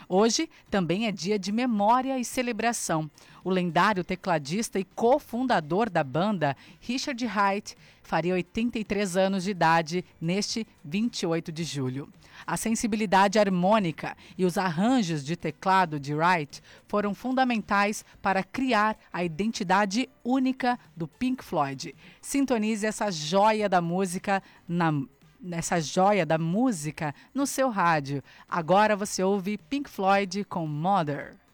Hoje também é dia de memória e celebração. O lendário tecladista e cofundador da banda, Richard Hite, faria 83 anos de idade neste 28 de julho. A sensibilidade harmônica e os arranjos de teclado de Wright foram fundamentais para criar a identidade única do Pink Floyd. Sintonize essa joia da música no seu rádio. Agora você ouve Pink Floyd com Mother.